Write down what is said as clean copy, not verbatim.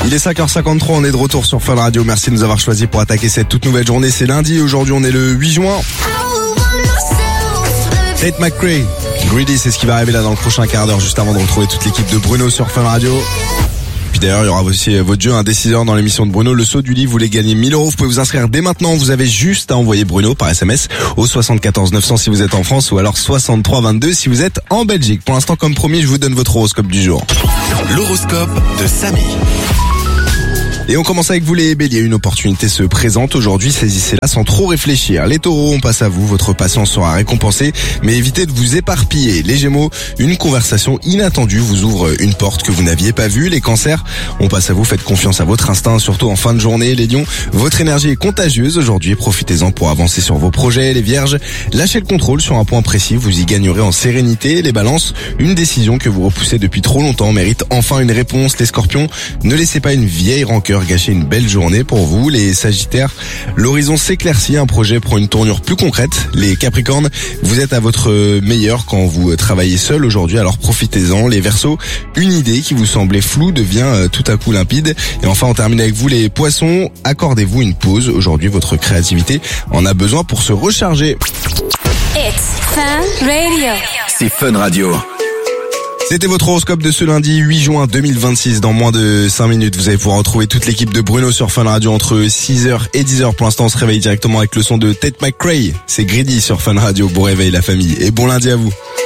Il est 5h53, on est de retour sur Fun Radio. Merci de nous avoir choisis pour attaquer cette toute nouvelle journée. C'est lundi, aujourd'hui on est le 8 juin. Tate McRae, Greedy, c'est ce qui va arriver là dans le prochain quart d'heure, juste avant de retrouver toute l'équipe de Bruno sur Fun Radio. Puis d'ailleurs, il y aura aussi votre jeu, un décideur dans l'émission de Bruno, le saut du lit. Vous voulez gagner 1000 €, vous pouvez vous inscrire dès maintenant. Vous avez juste à envoyer Bruno par SMS au 74 900 si vous êtes en France, ou alors 63 22 si vous êtes en Belgique. Pour l'instant, comme promis, je vous donne votre horoscope du jour. L'horoscope de Samy. Et on commence avec vous les béliers. Une opportunité se présente aujourd'hui, saisissez-la sans trop réfléchir. Les taureaux, on passe à vous, votre patience sera récompensée, mais évitez de vous éparpiller. Les gémeaux, une conversation inattendue vous ouvre une porte que vous n'aviez pas vue. Les cancers, on passe à vous, faites confiance à votre instinct, surtout en fin de journée. Les lions, votre énergie est contagieuse aujourd'hui, profitez-en pour avancer sur vos projets. Les vierges, lâchez le contrôle sur un point précis, vous y gagnerez en sérénité. Les balances, une décision que vous repoussez depuis trop longtemps mérite enfin une réponse. Les scorpions, ne laissez pas une vieille rancœur gâcher une belle journée pour vous. Les sagittaires, l'horizon s'éclaircit, un projet prend une tournure plus concrète. Les capricornes, vous êtes à votre meilleur quand vous travaillez seul aujourd'hui, alors profitez-en. Les verseaux, une idée qui vous semblait floue devient tout à coup limpide. Et enfin, on termine avec vous les poissons, accordez-vous une pause. Aujourd'hui, votre créativité en a besoin pour se recharger. It's Fun Radio. C'est Fun Radio. C'était votre horoscope de ce lundi 8 juin 2026. Dans moins de 5 minutes, vous allez pouvoir retrouver toute l'équipe de Bruno sur Fun Radio entre 6h et 10h. Pour l'instant, on se réveille directement avec le son de Tate McRae. C'est Greedy sur Fun Radio. Bon réveil la famille et bon lundi à vous.